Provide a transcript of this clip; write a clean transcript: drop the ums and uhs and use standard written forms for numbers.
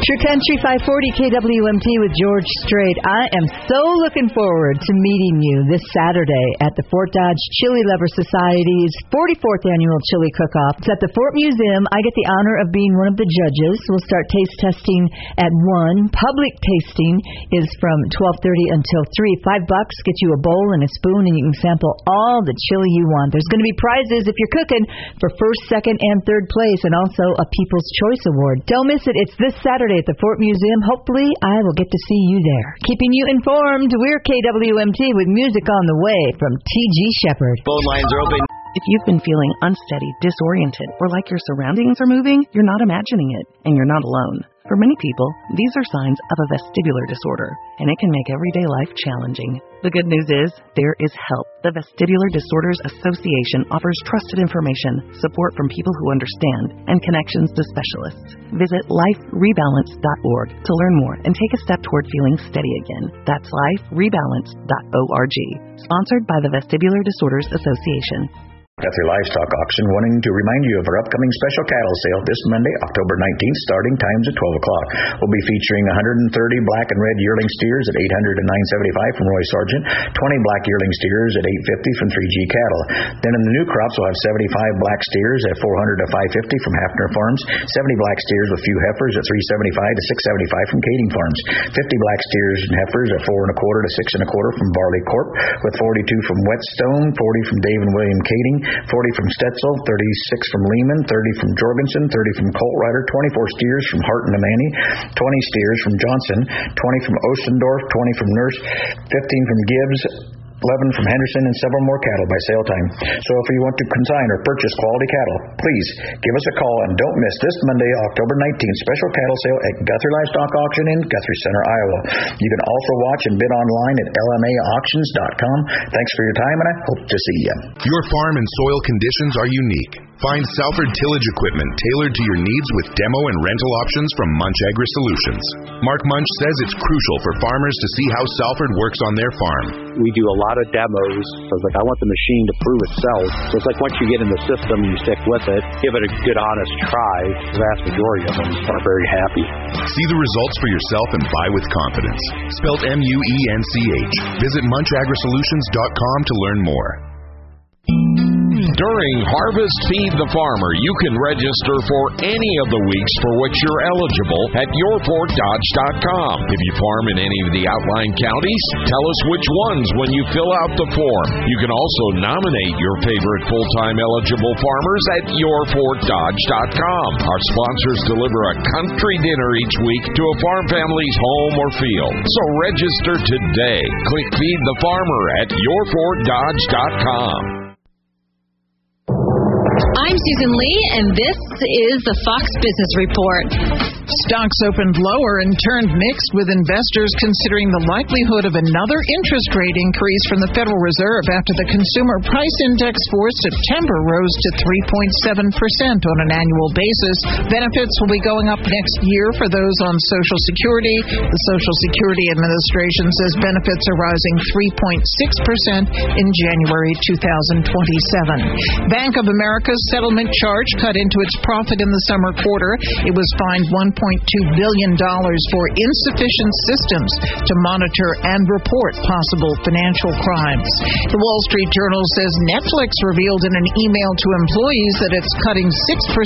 True Country 540 KWMT with George Strait. I am so looking forward to meeting you this Saturday at the Fort Dodge Chili Lover Society's 44th Annual Chili Cook-Off. It's at the Fort Museum. I get the honor of being one of the judges. We'll start taste testing at 1. Public tasting is from 12:30 until 3. $5 gets you a bowl and a spoon, and you can sample all the chili you want. There's going to be prizes if you're cooking for first, second, and third place, and also a People's Choice Award. Don't miss it. It's this Saturday at the Fort Museum. Hopefully, I will get to see you there. Keeping you informed, we're KWMT with music on the way from T.G. Shepherd. Phone lines are open. If you've been feeling unsteady, disoriented, or like your surroundings are moving, you're not imagining it, and you're not alone. For many people, these are signs of a vestibular disorder, and it can make everyday life challenging. The good news is, there is help. The Vestibular Disorders Association offers trusted information, support from people who understand, and connections to specialists. Visit liferebalance.org to learn more and take a step toward feeling steady again. That's liferebalance.org. Sponsored by the Vestibular Disorders Association. Guthrie Livestock Auction wanting to remind you of our upcoming special cattle sale this Monday, October 19th, starting times at 12 o'clock. We'll be featuring 130 black and red yearling steers at $800 and $975 from Roy Sargent, 20 black yearling steers at $850 from 3G Cattle. Then in the new crops, we'll have 75 black steers at $400 to $550 from Hafner Farms, 70 black steers with few heifers at $375 to $675 from Kading Farms, 50 black steers and heifers at $4 1/4 to $6 1/4 from Barley Corp, with 42 from Whetstone, 40 from Dave and William Kading, 40 from Stetzel, 36 from Lehman, 30 from Jorgensen, 30 from Colt Rider, 24 steers from Hart and Amani, 20 steers from Johnson, 20 from Ostendorf, 20 from Nurse, 15 from Gibbs, 11 from Henderson, and several more cattle by sale time. So if you want to consign or purchase quality cattle, please give us a call and don't miss this Monday, October 19th, special cattle sale at Guthrie Livestock Auction in Guthrie Center, Iowa. You can also watch and bid online at lmaauctions.com. Thanks for your time, and I hope to see you. Your farm and soil conditions are unique. Find Salford tillage equipment tailored to your needs with demo and rental options from Munch Agri Solutions. Mark Munch says it's crucial for farmers to see how Salford works on their farm. We do a lot of demos. So it's like, I want the machine to prove itself. So it's like once you get in the system and you stick with it, give it a good, honest try. The vast majority of them are very happy. See the results for yourself and buy with confidence. Spelled MUENCH. Visit MunchAgriSolutions.com to learn more. During Harvest Feed the Farmer, you can register for any of the weeks for which you're eligible at yourfortdodge.com. If you farm in any of the outlying counties, tell us which ones when you fill out the form. You can also nominate your favorite full-time eligible farmers at yourfortdodge.com. Our sponsors deliver a country dinner each week to a farm family's home or field. So register today. Click Feed the Farmer at yourfortdodge.com. I'm Susan Lee, and this is the Fox Business Report. Stocks opened lower and turned mixed, with investors considering the likelihood of another interest rate increase from the Federal Reserve after the Consumer Price Index for September rose to 3.7% on an annual basis. Benefits will be going up next year for those on Social Security. The Social Security Administration says benefits are rising 3.6% in January 2027. Bank of America's settlement charge cut into its profit in the summer quarter. It was fined $1.2 billion for insufficient systems to monitor and report possible financial crimes. The Wall Street Journal says Netflix revealed in an email to employees that it's cutting 6%